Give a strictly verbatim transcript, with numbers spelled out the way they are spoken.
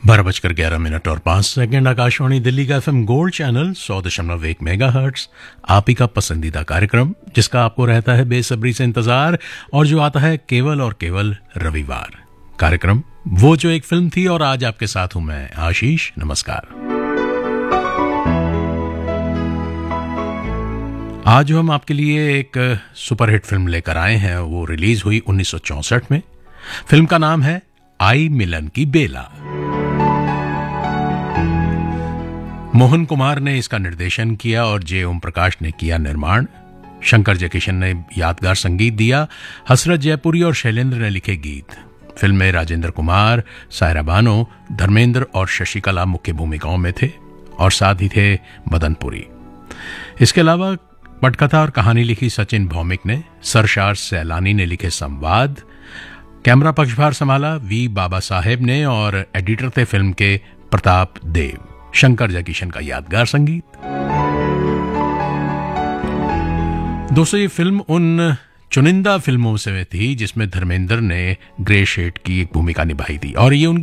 बारह बजकर ग्यारह मिनट और पांच सेकंड। आकाशवाणी दिल्ली का एफएम गोल्ड चैनल सौ दशमलव एक मेगा हर्ट्स, आप ही का पसंदीदा कार्यक्रम जिसका आपको रहता है बेसब्री से इंतजार और जो आता है केवल और केवल रविवार। कार्यक्रम वो जो एक फिल्म थी और आज आपके साथ हूं मैं आशीष। नमस्कार। आज जो हम आपके लिए एक सुपरहिट फिल्म लेकर आए हैं वो रिलीज हुई उन्नीस सौ चौंसठ में। फिल्म का नाम है आई मिलन की बेला। मोहन कुमार ने इसका निर्देशन किया और जे ओम प्रकाश ने किया निर्माण। शंकर जयकिशन ने यादगार संगीत दिया। हसरत जयपुरी और शैलेंद्र ने लिखे गीत। फिल्म में राजेंद्र कुमार, सायरा बानो, धर्मेंद्र और शशिकला मुख्य भूमिकाओं में थे और साथ ही थे मदनपुरी। इसके अलावा पटकथा और कहानी लिखी सचिन भौमिक ने। सरशार सैलानी ने लिखे संवाद। कैमरा पक्षभार संभाला वी बाबा साहेब ने और एडिटर थे फिल्म के प्रताप देव। शंकर जयकिशन का यादगार संगीत। दोस्तों, ये फिल्म उन चुनिंदा फिल्मों से थी जिसमें धर्मेंद्र ने ग्रे शेड की एक भूमिका निभाई थी और ये उनकी